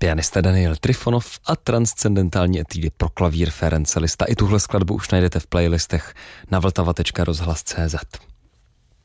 pianista Daniel Trifonov a transcendentální etudy pro klavír Ferenc Liszt. I tuhle skladbu už najdete v playlistech na vltava.rozhlas.cz.